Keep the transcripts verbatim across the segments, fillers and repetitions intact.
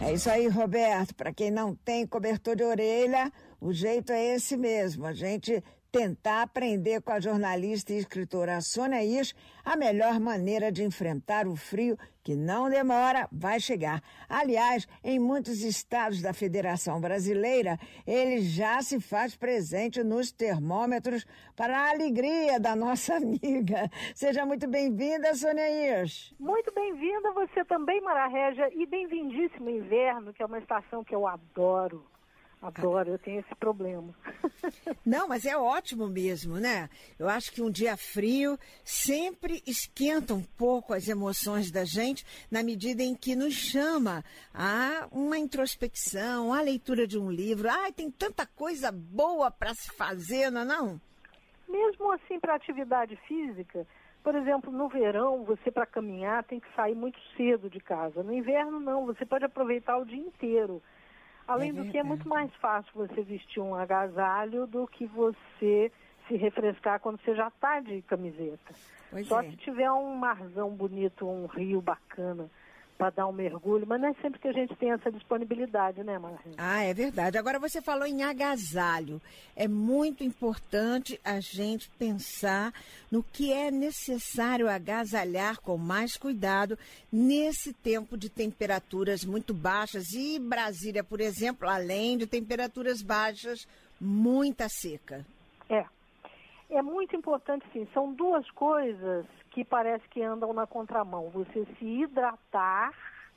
É isso aí, Roberto. Para quem não tem cobertor de orelha, o jeito é esse mesmo. A gente tentar aprender com a jornalista e escritora Sônia Hirsch a melhor maneira de enfrentar o frio que não demora, vai chegar. Aliás, em muitos estados da Federação Brasileira, ele já se faz presente nos termômetros para a alegria da nossa amiga. Seja muito bem-vinda, Sônia Hirsch. Muito bem-vinda você também, Mara Régia, e bem-vindíssimo inverno, que é uma estação que eu adoro. Adoro, eu tenho esse problema. Não, mas é ótimo mesmo, né? Eu acho que um dia frio sempre esquenta um pouco as emoções da gente, na medida em que nos chama a uma introspecção, a leitura de um livro. Ai, tem tanta coisa boa para se fazer, não é não? Mesmo assim, para atividade física, por exemplo, no verão, você para caminhar tem que sair muito cedo de casa. No inverno, não, você pode aproveitar o dia inteiro. Além é do que é muito mais fácil você vestir um agasalho do que você se refrescar quando você já está de camiseta. Pois Só é. se tiver um marzão bonito, um rio bacana para dar um mergulho, mas não é sempre que a gente tem essa disponibilidade, né, Marisa? Ah, é verdade. Agora você falou em agasalho. É muito importante a gente pensar no que é necessário agasalhar com mais cuidado nesse tempo de temperaturas muito baixas. E Brasília, por exemplo, além de temperaturas baixas, muita seca. É. É muito importante, sim. São duas coisas que parece que andam na contramão. Você se hidratar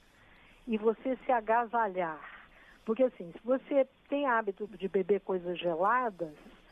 e você se agasalhar. Porque, assim, se você tem hábito de beber coisas geladas,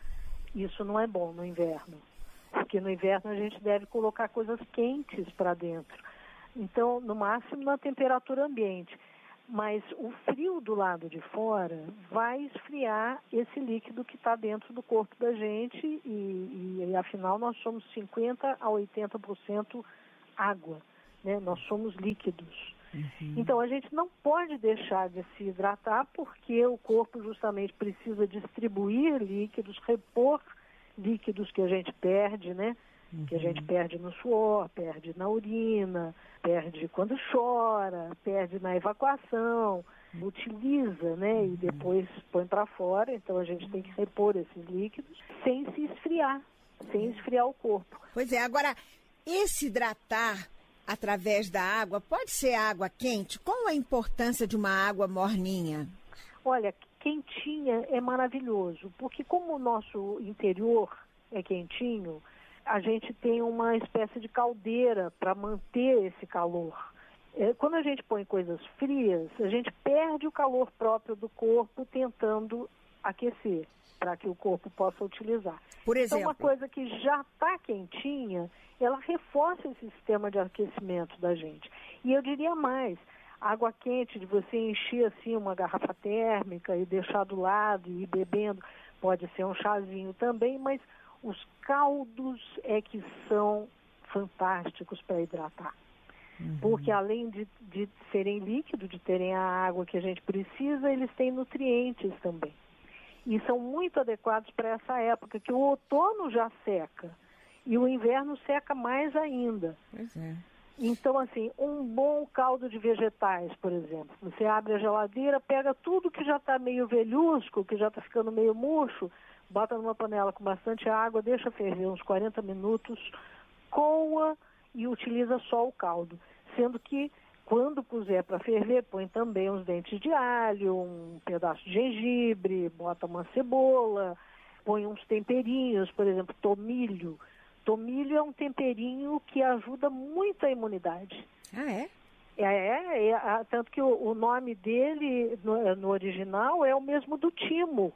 isso não é bom no inverno. Porque no inverno a gente deve colocar coisas quentes para dentro. Então, no máximo na temperatura ambiente. Mas o frio do lado de fora vai esfriar esse líquido que está dentro do corpo da gente e, e, e afinal nós somos cinquenta a oitenta por cento água, né? Nós somos líquidos. Uhum. Então a gente não pode deixar de se hidratar porque o corpo justamente precisa distribuir líquidos, repor líquidos que a gente perde, né? Uhum. Que a gente perde no suor, perde na urina, perde quando chora, perde na evacuação, utiliza, né, uhum. e depois põe para fora. Então a gente tem que repor esses líquidos sem se esfriar, sem esfriar o corpo. Pois é, agora, esse hidratar através da água, pode ser água quente? Qual a importância de uma água morninha? Olha, quentinha é maravilhoso, porque como o nosso interior é quentinho, a gente tem uma espécie de caldeira para manter esse calor. É, quando a gente põe coisas frias, a gente perde o calor próprio do corpo tentando aquecer, para que o corpo possa utilizar. Por exemplo? Então, uma coisa que já está quentinha, ela reforça esse sistema de aquecimento da gente. E eu diria mais, água quente, de você encher assim uma garrafa térmica e deixar do lado e ir bebendo, pode ser um chazinho também, mas os caldos é que são fantásticos para hidratar. Uhum. Porque além de, de serem líquidos, de terem a água que a gente precisa, eles têm nutrientes também. E são muito adequados para essa época, que o outono já seca e o inverno seca mais ainda. Pois é. Então, assim, um bom caldo de vegetais, por exemplo. Você abre a geladeira, pega tudo que já está meio velhusco, que já está ficando meio murcho, bota numa panela com bastante água, deixa ferver uns quarenta minutos, coa e utiliza só o caldo. Sendo que, quando puser para ferver, põe também uns dentes de alho, um pedaço de gengibre, bota uma cebola, põe uns temperinhos, por exemplo, tomilho. Tomilho é um temperinho que ajuda muito a imunidade. Ah, é? É, é, é tanto que o, o nome dele, no, no original, é o mesmo do timo.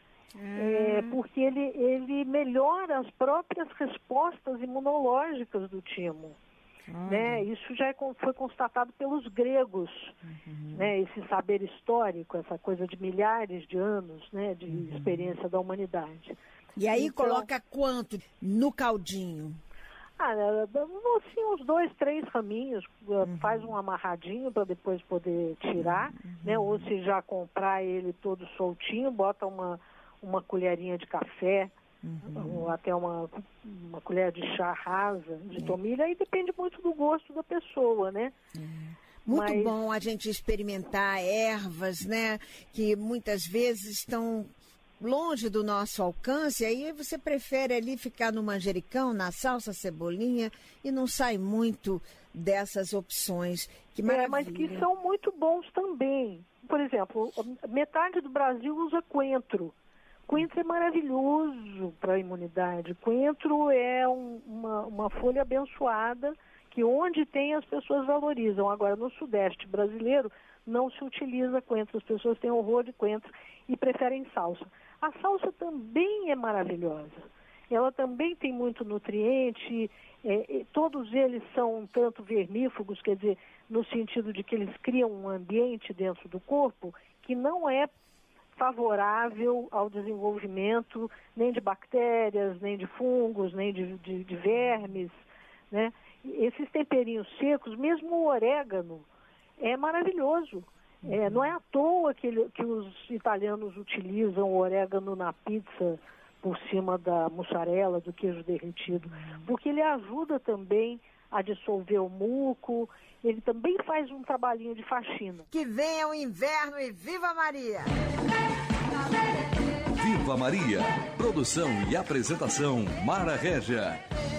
É, porque ele, ele melhora as próprias respostas imunológicas do timo. Né? Isso já é, foi constatado pelos gregos, uhum. né? Esse saber histórico, essa coisa de milhares de anos, né? De uhum. experiência da humanidade. E aí então, coloca quanto no caldinho? Ah, assim, uns dois, três raminhos, uhum. faz um amarradinho para depois poder tirar, uhum. né? Ou se já comprar ele todo soltinho, bota uma uma colherinha de café, uhum. ou até uma, uma colher de chá rasa de tomilho, aí depende muito do gosto da pessoa, né? É. Muito Mas... bom a gente experimentar ervas, né? Que muitas vezes estão longe do nosso alcance, aí você prefere ali ficar no manjericão, na salsa, cebolinha, e não sai muito dessas opções. Que maravilha. É, mas que são muito bons também. Por exemplo, metade do Brasil usa coentro. Coentro é maravilhoso para a imunidade. Coentro é um, uma, uma folha abençoada que onde tem as pessoas valorizam. Agora, no Sudeste brasileiro, não se utiliza coentro. As pessoas têm horror de coentro e preferem salsa. A salsa também é maravilhosa. Ela também tem muito nutriente, é, todos eles são um tanto vermífugos, quer dizer, no sentido de que eles criam um ambiente dentro do corpo que não é favorável ao desenvolvimento nem de bactérias, nem de fungos, nem de, de, de vermes, né? Esses temperinhos secos, mesmo o orégano, é maravilhoso. É, não é à toa que, ele, que os italianos utilizam o orégano na pizza por cima da mussarela, do queijo derretido, porque ele ajuda também a dissolver o muco, ele também faz um trabalhinho de faxina. Que venha o inverno e viva Maria! Viva Maria! Produção e apresentação Mara Régia.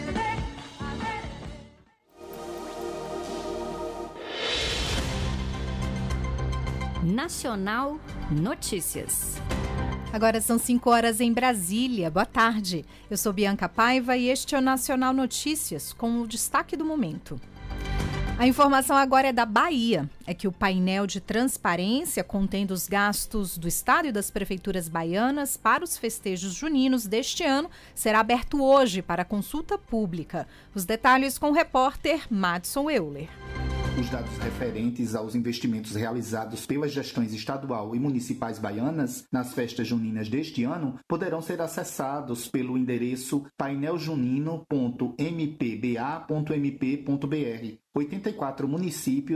Nacional Notícias. Agora são cinco horas em Brasília. Boa tarde. Eu sou Bianca Paiva e este é o Nacional Notícias, com o destaque do momento. A informação agora é da Bahia. É que o painel de transparência contendo os gastos do Estado e das prefeituras baianas para os festejos juninos deste ano será aberto hoje para consulta pública. Os detalhes com o repórter Madson Euler. Os dados referentes aos investimentos realizados pelas gestões estadual e municipais baianas nas festas juninas deste ano poderão ser acessados pelo endereço painel junino ponto m p b a ponto m p ponto b r. oitenta e quatro municípios